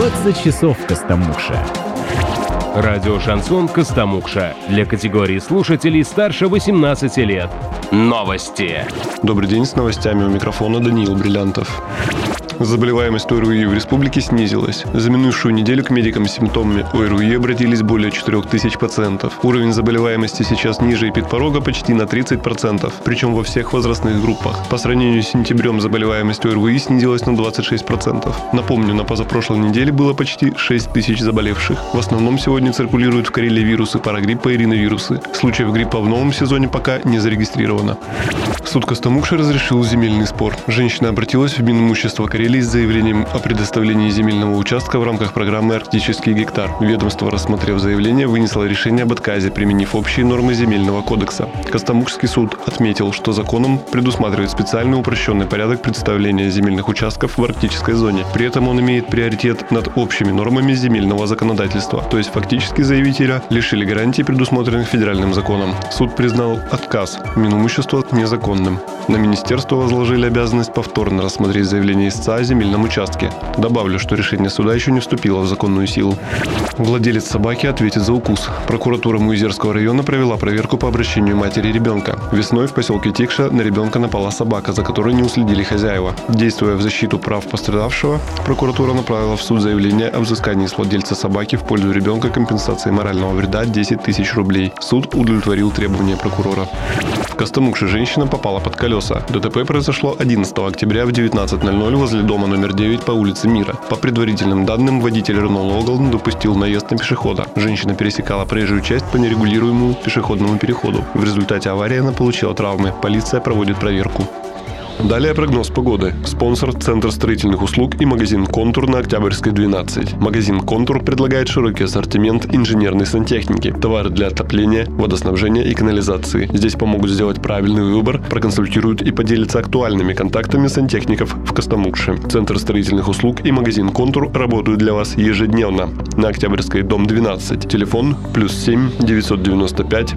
20 часов в Костомукше. Радио «Шансон» Костомукша. Для категории слушателей старше 18 лет. Новости. Добрый день, с новостями у микрофона Даниил Бриллиантов. Заболеваемость ОРВИ в республике снизилась. За минувшую неделю к медикам с симптомами ОРВИ обратились более 4000 пациентов. Уровень заболеваемости сейчас ниже эпидпорога почти на 30%, причем во всех возрастных группах. По сравнению с сентябрем заболеваемость ОРВИ снизилась на 26%. Напомню, на позапрошлой неделе было почти 6000 заболевших. В основном сегодня циркулируют в Карелии вирусы парагриппа и риновирусы. Случаев гриппа в новом сезоне пока не зарегистрировано. Суд Костомукши разрешил земельный спор. Женщина обратилась в Минимущество Карелии с заявлением о предоставлении земельного участка в рамках программы «Арктический гектар». Ведомство, рассмотрев заявление, вынесло решение об отказе, применив общие нормы земельного кодекса. Костомукшский суд отметил, что законом предусматривает специальный упрощенный порядок представления земельных участков в арктической зоне. При этом он имеет приоритет над общими нормами земельного законодательства. То есть фактически заявителя лишили гарантий, предусмотренных федеральным законом. Суд признал отказ Минимущества незаконным. На министерство возложили обязанность повторно рассмотреть заявление истца о земельном участке. Добавлю, что решение суда еще не вступило в законную силу. Владелец собаки ответит за укус. Прокуратура Муизерского района провела проверку по обращению матери ребенка. Весной в поселке Тикша на ребенка напала собака, за которой не уследили хозяева. Действуя в защиту прав пострадавшего, прокуратура направила в суд заявление о взыскании с владельца собаки в пользу ребенка компенсации морального вреда 10 000 рублей. Суд удовлетворил требования прокурора. В Костомукше женщина попала под колеса. ДТП произошло 11 октября в 19:00 возле дома номер 9 по улице Мира. По предварительным данным, водитель Рено Логал допустил наезд на пешехода. Женщина пересекала проезжую часть по нерегулируемому пешеходному переходу. В результате аварии она получила травмы. Полиция проводит проверку. Далее прогноз погоды. Спонсор – Центр строительных услуг и магазин «Контур» на Октябрьской, 12. Магазин «Контур» предлагает широкий ассортимент инженерной сантехники, товары для отопления, водоснабжения и канализации. Здесь помогут сделать правильный выбор, проконсультируют и поделятся актуальными контактами сантехников в Костомукше. Центр строительных услуг и магазин «Контур» работают для вас ежедневно. На Октябрьской, дом 12. Телефон +7 995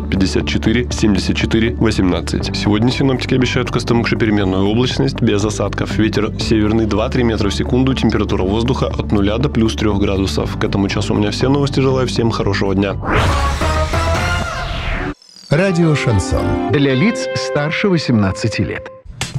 554 74 18. Сегодня синоптики обещают в Костомукше переменную облачность без осадков. Ветер северный 2-3 метра в секунду. Температура воздуха от 0 до +3 градусов. К этому часу у меня все новости. Желаю всем хорошего дня. Радио «Шансон». Для лиц старше 18 лет.